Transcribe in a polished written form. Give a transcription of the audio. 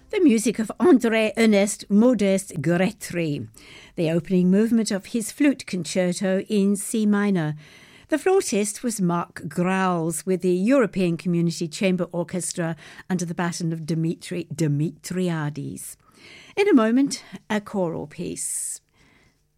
The music of André Ernest Modest Grétry, the opening movement of his flute concerto in C minor. The flautist was Mark Grauls with the European Community Chamber Orchestra under the baton of Dimitri Dimitriades. In a moment, a choral piece.